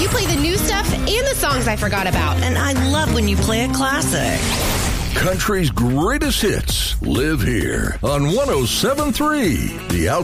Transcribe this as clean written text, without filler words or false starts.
You play the new stuff and the songs I forgot about. And I love when you play a classic. Country's greatest hits live here on 107.3 The Out.